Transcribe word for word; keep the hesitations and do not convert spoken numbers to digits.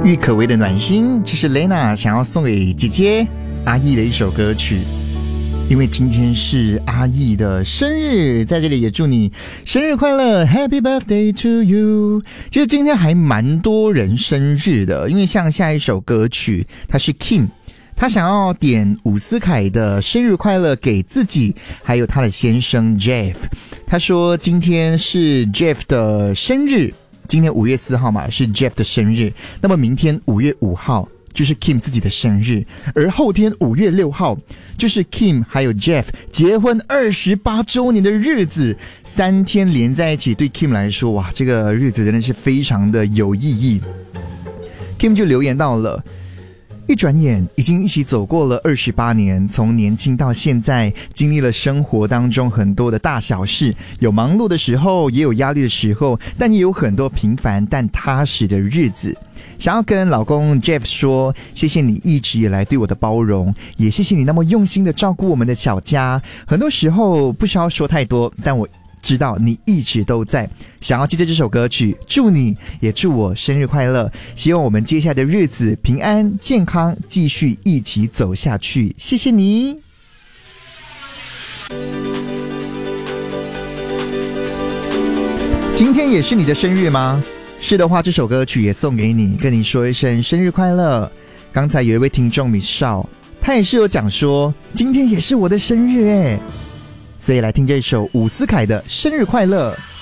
郁可唯的暖心，这是 Lena 想要送给姐姐阿义的一首歌曲。因为今天是阿义的生日，在这里也祝你生日快乐 Happy birthday to you。 其实今天还蛮多人生日的，因为像下一首歌曲它是 Kim， 他想要点伍思凯的生日快乐给自己还有他的先生 Jeff。 他说今天是 Jeff 的生日，今天五月四号嘛，是 Jeff 的生日，那么明天五月五号就是 Kim 自己的生日，而后天五月六号就是 Kim 还有 Jeff 结婚二十八周年的日子，三天连在一起，对 Kim 来说，哇，这个日子真的是非常的有意义。 Kim 就留言到了，一转眼已经一起走过了二十八年，从年轻到现在，经历了生活当中很多的大小事，有忙碌的时候，也有压力的时候，但也有很多平凡但踏实的日子。想要跟老公 Jeff 说，谢谢你一直以来对我的包容，也谢谢你那么用心的照顾我们的小家，很多时候不需要说太多，但我知道你一直都在。想要借着这首歌曲祝你也祝我生日快乐，希望我们接下来的日子平安健康，继续一起走下去，谢谢你。今天也是你的生日吗？是的话，这首歌曲也送给你，跟你说一声生日快乐。刚才有一位听众 Miss 少，他也是有讲说今天也是我的生日耶，所以来听这首伍思凯的生日快乐。